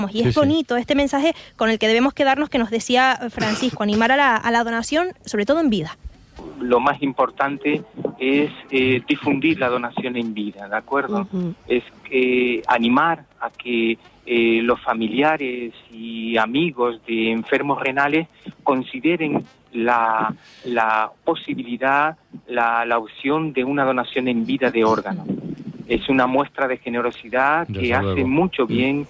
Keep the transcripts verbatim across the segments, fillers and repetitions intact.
Y es sí, bonito sí. este mensaje con el que debemos quedarnos, que nos decía Francisco, animar a la, a la donación, sobre todo en vida. Lo más importante es eh, difundir la donación en vida, ¿de acuerdo? Uh-huh. Es que animar a que eh, los familiares y amigos de enfermos renales consideren la, la posibilidad, la, la opción de una donación en vida de órganos. Es una muestra de generosidad que Desde hace luego. mucho bien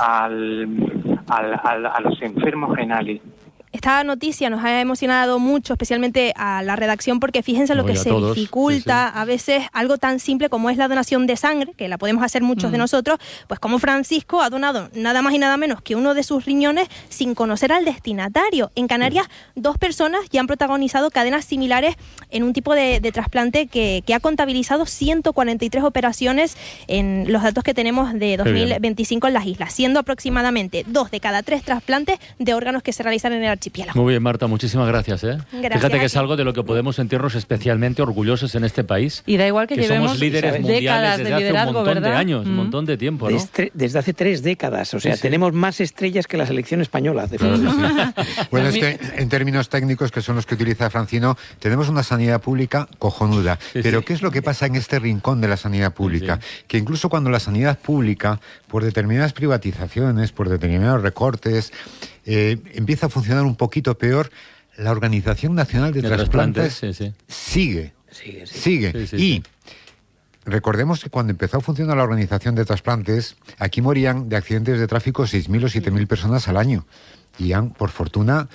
al, al, al, a los enfermos renales. Esta noticia nos ha emocionado mucho, especialmente a la redacción, porque fíjense lo no, que se todos. dificulta sí, sí. a veces algo tan simple como es la donación de sangre, que la podemos hacer muchos mm. de nosotros, pues como Francisco ha donado nada más y nada menos que uno de sus riñones sin conocer al destinatario. En Canarias, mm. dos personas ya han protagonizado cadenas similares en un tipo de, de trasplante que, que ha contabilizado ciento cuarenta y tres operaciones en los datos que tenemos de dos mil veinticinco en las islas, siendo aproximadamente dos de cada tres trasplantes de órganos que se realizan en el archipiélago. Muy bien, Marta, muchísimas gracias, ¿eh? Gracias. Fíjate que es algo de lo que podemos sentirnos especialmente orgullosos en este país. Y da igual que, que llevemos somos líderes mundiales desde de hace un montón ¿verdad? de años, mm. un montón de tiempo, ¿no? Desde, desde hace tres décadas, o sea, sí, sí. tenemos más estrellas que la selección española. De bueno, es que en términos técnicos, que son los que utiliza Francino, tenemos una sanidad pública cojonuda. Sí, pero sí. ¿qué es lo que pasa en este rincón de la sanidad pública? Sí, sí. Que incluso cuando la sanidad pública, por determinadas privatizaciones, por determinados recortes, eh, empieza a funcionar un poquito peor, la Organización Nacional de, de Trasplantes sí, sí. sigue, sigue, sí. sigue. Sí, sí, y sí. recordemos que cuando empezó a funcionar la Organización de Trasplantes, aquí morían de accidentes de tráfico seis mil o siete mil personas al año. Y han, por fortuna,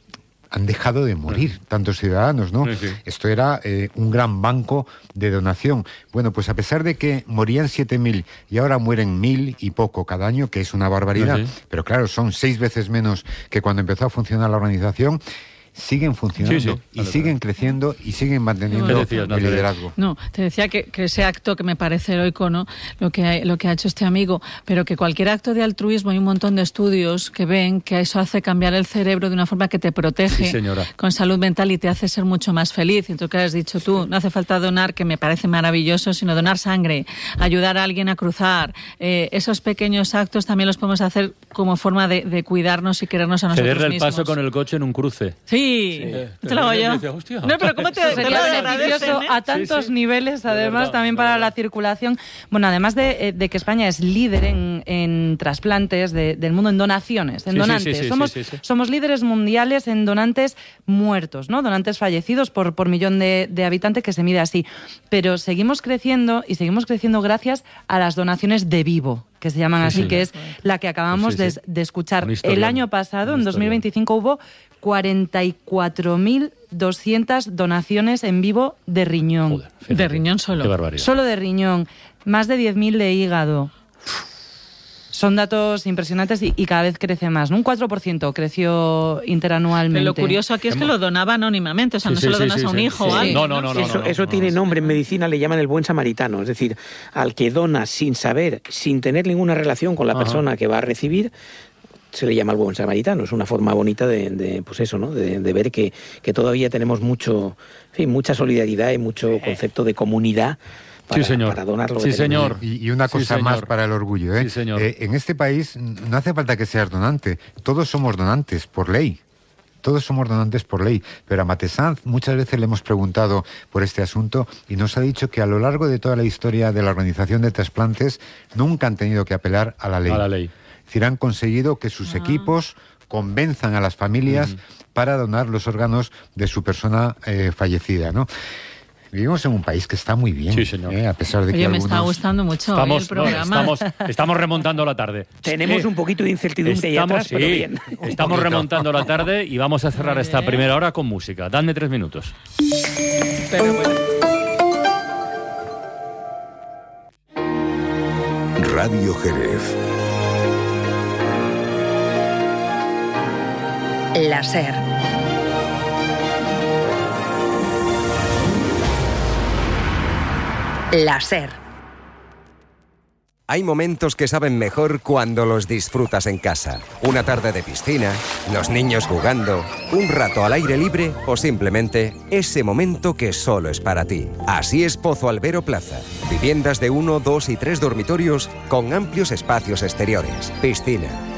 han dejado de morir sí. tantos ciudadanos, ¿no? Sí, sí. Esto era eh, un gran banco de donación. Bueno, pues a pesar de que morían siete mil y ahora mueren mil y poco cada año, que es una barbaridad, sí, sí. pero claro, son seis veces menos que cuando empezó a funcionar la organización, siguen funcionando sí, sí. y vale, siguen vale. creciendo y siguen manteniendo decías, no, el liderazgo. No, te decía que, que ese acto que me parece heroico, ¿no? Lo que, lo que ha hecho este amigo, pero que cualquier acto de altruismo, hay un montón de estudios que ven que eso hace cambiar el cerebro de una forma que te protege sí, con salud mental y te hace ser mucho más feliz. Y tú que has dicho tú, no hace falta donar, que me parece maravilloso, sino donar sangre, ayudar a alguien a cruzar. Eh, esos pequeños actos también los podemos hacer como forma de, de cuidarnos y querernos a nosotros Cederle mismos. el paso con el coche en un cruce. Sí. Sí, sí. te lo hago yo. Dice, no, pero ¿cómo te, te sería beneficioso a tantos sí, sí. niveles, además, verdad, también para la circulación? Bueno, además de, de que España es líder en, en trasplantes de, del mundo, en donaciones, en sí, donantes. Sí, sí, somos, sí, sí, sí. somos líderes mundiales en donantes muertos, ¿no? Donantes fallecidos por, por millón de, de habitantes, que se mide así. Pero seguimos creciendo y seguimos creciendo gracias a las donaciones de vivo, que se llaman así, sí, que es la que acabamos sí, sí. De, de escuchar. El año pasado, en dos mil veinticinco, hubo cuarenta y cuatro mil doscientas donaciones en vivo de riñón. Joder, de riñón solo. Qué barbaridad. Solo de riñón. Más de diez mil de hígado. Son datos impresionantes y, y cada vez crece más, ¿no? Un cuatro por ciento creció interanualmente. Pero lo curioso aquí es que lo donaba anónimamente, o sea, sí, no sí, se lo donas sí, sí, a un sí, hijo sí, o sí. algo. No, no, no, no. Eso, no, no, eso no, tiene no, nombre no. en medicina, le llaman el buen samaritano, es decir, al que dona sin saber, sin tener ninguna relación con la Ajá. persona que va a recibir, se le llama el buen samaritano. Es una forma bonita de, de pues eso, ¿no? De, de ver que, que todavía tenemos mucho, en fin, mucha solidaridad y mucho concepto de comunidad para, sí, señor. para donar lo sí, que señor. Y, y una cosa sí, más para el orgullo, ¿eh? Sí, señor. Eh, en este país no hace falta que seas donante. Todos somos donantes por ley. Todos somos donantes por ley, pero a Matesanz muchas veces le hemos preguntado por este asunto y nos ha dicho que a lo largo de toda la historia de la Organización de Trasplantes nunca han tenido que apelar a la ley. A la ley. Es decir, han conseguido que sus ah. equipos convenzan a las familias uh-huh. para donar los órganos de su persona eh, fallecida, ¿no? Vivimos en un país que está muy bien, sí, señor. ¿eh? A pesar de Oye, que me algunos... está gustando mucho estamos, el programa. No, estamos, estamos remontando la tarde. Tenemos eh, un poquito de incertidumbre estamos, ahí atrás, sí, pero bien. Estamos remontando la tarde y vamos a cerrar esta primera hora con música. Dadme tres minutos. Pero bueno. Radio Jerez. La SER. La SER. Hay momentos que saben mejor cuando los disfrutas en casa. Una tarde de piscina, los niños jugando, un rato al aire libre o simplemente ese momento que solo es para ti. Así es Pozo Albero Plaza. Viviendas de uno, dos y tres dormitorios con amplios espacios exteriores, piscina,